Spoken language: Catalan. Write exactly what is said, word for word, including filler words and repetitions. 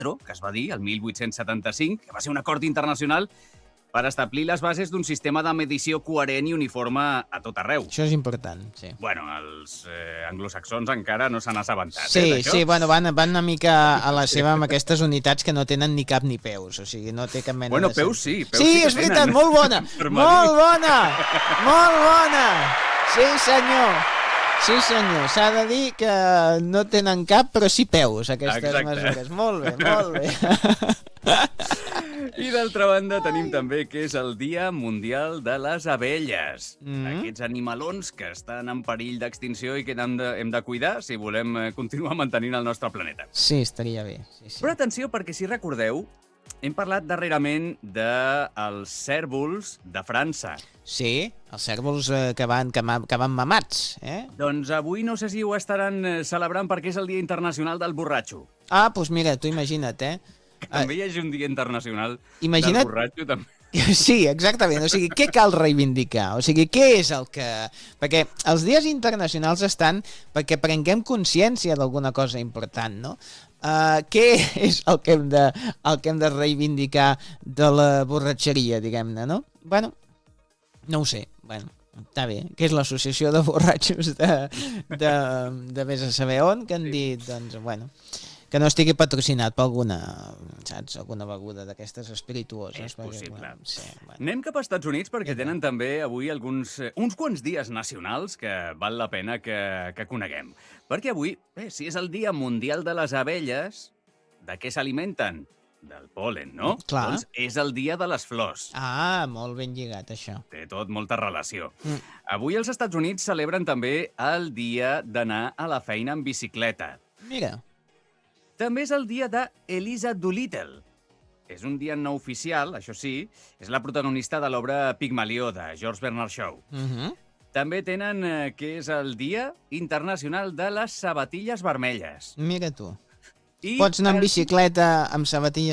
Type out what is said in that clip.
Quattro, que es va dir el mil vuit-cents setanta-cinc, que va ser un acord internacional per establir les bases d'un sistema de medició coherent i uniforme a tot arreu. Això és important, sí. Bueno, els eh, anglosaxons encara no s'han assabentat, sí, eh, d'això. Sí, bueno, van, van una mica a la seva amb aquestes unitats que no tenen ni cap ni peus, o sigui, no té cap mena bueno, de... Bueno, peus sí, peus sí, sí que és veritat, tenen. molt bona, molt bona, molt bona, sí senyor, sí senyor, s'ha de dir que no tenen cap, però sí peus, aquestes Exacte. mesures, molt bé, molt bé. I d'altra banda tenim també que és el Dia Mundial de les Abelles. Mm-hmm. Aquests animalons que estan en perill d'extinció i que hem de, hem de cuidar si volem continuar mantenint el nostre planeta. Sí, estaria bé. Sí, sí. Però atenció, perquè si recordeu, hem parlat darrerament dels cèrvols de França. Sí, els cèrvols eh, que, van, que, que van mamats, eh? Doncs avui no sé si ho estaran celebrant perquè és el Dia Internacional del Borratxo. Ah, doncs mira, tu imagina't, eh? Que també hi hagi un dia internacional Imagina't... del borratxo, també. Sí, exactament. O sigui, què cal reivindicar? O sigui, què és el que... Perquè els dies internacionals estan perquè prenguem consciència d'alguna cosa important, no? Uh, què és el que, hem de, el que hem de reivindicar de la borratxeria, diguem-ne, no? Bueno, no ho sé. Bueno, està bé. Què és l'associació de borratxos de, de, de vés a saber on, que han dit, doncs, bueno... que no estigui patrocinat per alguna, saps, alguna beguda d'aquestes espirituoses. És perquè, possible. Bueno, sí, bueno. Anem cap als Estats Units perquè tenen també avui alguns, uns quants dies nacionals que val la pena que, que coneguem. Perquè avui, eh, si és el Dia Mundial de les Abelles, de què s'alimenten? Del pol·len, no? Clar. Doncs és el Dia de les Flors. Ah, molt ben lligat, això. Té tot molta relació. Mm. Avui els Estats Units celebren també el dia d'anar a la feina en bicicleta. Mira. També és el dia d'Eliza Doolittle. És un dia no oficial, això sí, és la protagonista de l'obra Pigmalió, de George Bernard Shaw. Uh-huh. També tenen eh, que és el Dia Internacional de les Sabatilles Vermelles. Mira tu. I Pots anar amb el- bicicleta amb sabatilles